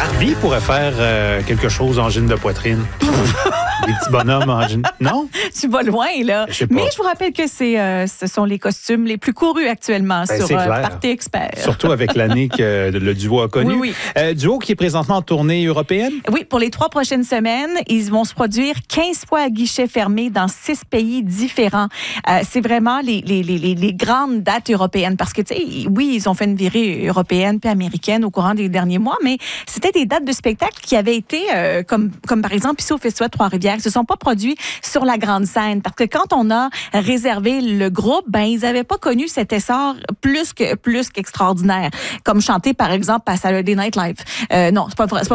Barbie pourrait faire quelque chose en gym de poitrine. Des petits bonhommes en gym. Non? Tu vas loin, là. Je sais pas. Mais je vous rappelle que ce sont les costumes les plus courus actuellement sur Party Expert. Surtout avec l'année que le duo a connu. Oui, oui. Duo qui est présentement en tournée européenne? Oui, pour les 3 prochaines semaines, ils vont se produire 15 fois à guichet fermé dans 6 pays différents. C'est vraiment les grandes dates européennes parce que, tu sais, oui, ils ont fait une virée européenne puis américaine au courant des derniers mois, mais c'était des dates de spectacle qui avaient été, comme par exemple ici au Festival de Trois-Rivières, qui se sont pas produits sur la grande scène. Parce que quand on a réservé le groupe, ben ils avaient pas connu cet essor plus qu'extraordinaire. Comme chanter, par exemple, à Saturday Night Live. Non, c'est pas vrai.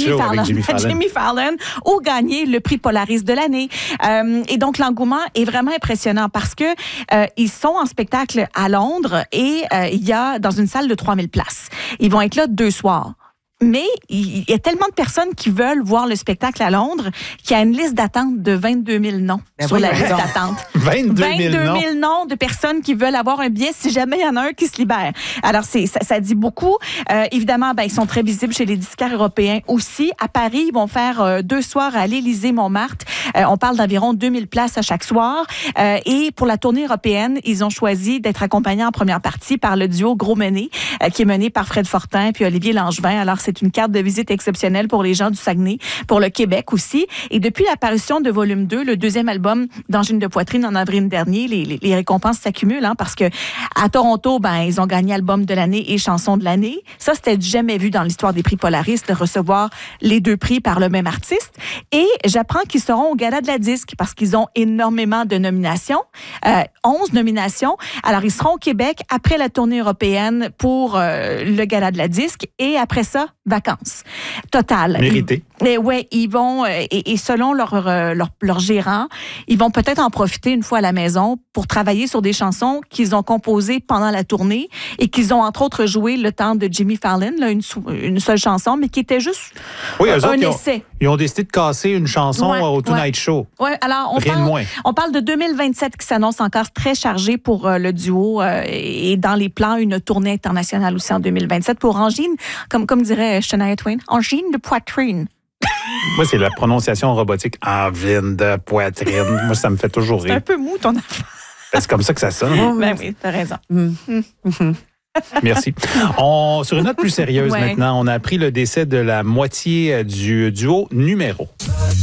Jimmy Fallon. Ou gagner le prix Polaris de l'année. Et donc, l'engouement est vraiment impressionnant parce que ils sont en spectacle à Londres et il y a dans une salle de 3000 places. Ils vont être là 2 soirs. Mais il y a tellement de personnes qui veulent voir le spectacle à Londres qu'il y a une liste d'attente de 22 000 noms sur la liste d'attente. 22 000 noms de personnes qui veulent avoir un billet si jamais il y en a un qui se libère. Alors, ça dit beaucoup. Évidemment, ils sont très visibles chez les disquaires européens aussi. À Paris, ils vont faire 2 soirs à l'Élysée-Montmartre. On parle d'environ 2000 places à chaque soir. Et pour la tournée européenne, ils ont choisi d'être accompagnés en première partie par le duo Gros Mené, qui est mené par Fred Fortin puis Olivier Langevin. Alors, c'est une carte de visite exceptionnelle pour les gens du Saguenay, pour le Québec aussi. Et depuis l'apparition de Volume 2, le 2e album d'Angine de poitrine en avril dernier, les récompenses s'accumulent, parce que à Toronto, ils ont gagné album de l'année et chanson de l'année. Ça, c'était jamais vu dans l'histoire des prix Polaris de recevoir les 2 prix par le même artiste. Et j'apprends qu'ils seront au Gala de la Disque parce qu'ils ont énormément de nominations, 11 nominations. Alors, ils seront au Québec après la tournée européenne pour le Gala de la Disque et après ça, vacances totales. Mérité. Ouais, ils vont et selon leur gérant, ils vont peut-être en profiter une fois à la maison pour travailler sur des chansons qu'ils ont composées pendant la tournée et qu'ils ont entre autres joué le temps de Jimmy Fallon, là, une seule chanson, mais qui était juste un essai. Ils ont décidé de casser une chanson au Tonight Show. Oui, alors on parle de 2027 qui s'annonce encore très chargé pour le duo et dans les plans une tournée internationale aussi en 2027 pour Angine, comme dirait Shania Twain, Angine de poitrine. Moi, c'est la prononciation robotique. Angine de poitrine. Moi, ça me fait toujours rire. C'est un peu mou, ton affaire. C'est comme ça que ça sonne. Ben oui, t'as raison. Merci. Sur une note plus sérieuse maintenant, on a appris le décès de la moitié du duo Numéro.